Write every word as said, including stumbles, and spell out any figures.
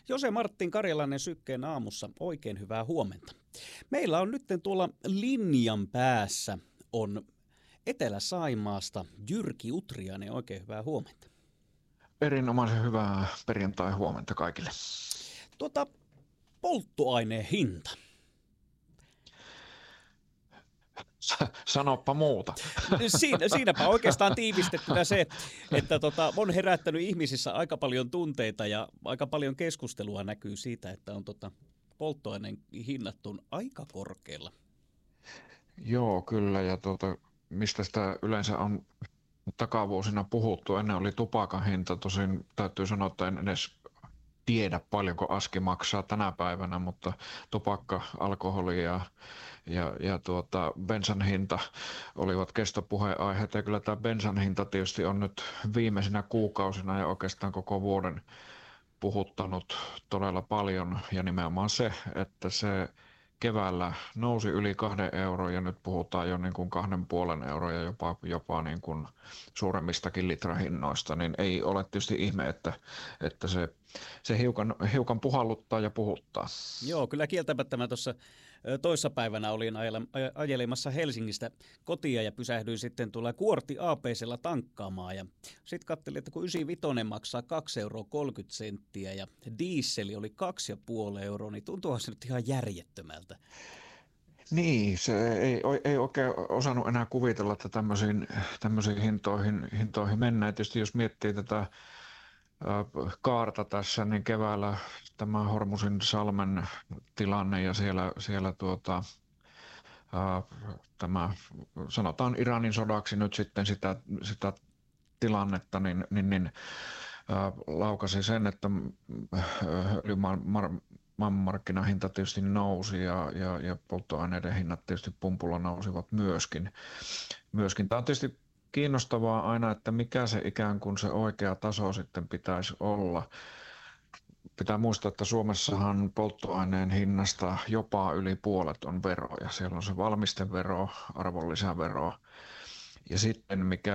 Jose Martin Karjalainen Sykkeen aamussa, oikein hyvää huomenta. Meillä on nyt tuolla linjan päässä on Etelä-Saimaasta Jyrki Utriainen, oikein hyvää huomenta. Erinomaisen hyvää perjantai-huomenta kaikille. Tuota, polttoaineen hinta. Sanoppa muuta. Siinä, siinäpä oikeastaan tiivistettynä se, että tota, on herättänyt ihmisissä aika paljon tunteita ja aika paljon keskustelua näkyy siitä, että on tota, polttoaineen hinnat on aika korkealla. Joo, kyllä. Ja tuota, mistä sitä yleensä on takavuosina puhuttu. Ennen oli tupakan hinta. Tosin täytyy sanoa, että en edes tiedä paljonko aski maksaa tänä päivänä, mutta tupakka, alkoholi ja, ja, ja tuota, bensan hinta olivat kestopuheenaiheet. Ja kyllä tämä bensan hinta tietysti on nyt viimeisinä kuukausina ja oikeastaan koko vuoden puhuttanut todella paljon. Ja nimenomaan se, että se keväällä nousi yli kahden euron ja nyt puhutaan jo niin kuin kahden puolen euroa ja jopa, jopa niin kuin suuremmistakin litrahinnoista, niin ei ole tietysti ihme, että, että se, se hiukan, hiukan puhalluttaa ja puhuttaa. Joo, kyllä kieltämättä mä tuossa toissapäivänä olin ajelemassa Helsingistä kotia ja pysähdyin sitten tuolla Kuorti A P C:llä tankkaamaan ja sitten katselin, että kun yhdeksänkymmentäviisi maksaa kaksi euroa kolmekymmentä senttiä ja diisseli oli kaksi pilkku viisi euroa, niin tuntuuhan se nyt ihan järjettömältä. Niin, se ei, ei oikein osannut enää kuvitella, että tämmöisiin, tämmöisiin hintoihin, hintoihin mennään. Tietysti jos miettii tätä kaarta tässä, niin keväällä tämä Hormusin salmen tilanne ja siellä, siellä tuota, ää, tämä, sanotaan Iranin sodaksi nyt sitten sitä, sitä tilannetta, niin, niin, niin ää, laukasi sen, että maailmanmarkkinahinta tietysti nousi ja, ja, ja polttoaineiden hinnat tietysti pumpulla nousivat myöskin. myöskin. Tämä on tietysti kiinnostavaa aina, että mikä se ikään kuin se oikea taso sitten pitäisi olla. Pitää muistaa, että Suomessahan polttoaineen hinnasta jopa yli puolet on veroja. Siellä on se valmistevero, arvonlisävero ja sitten mikä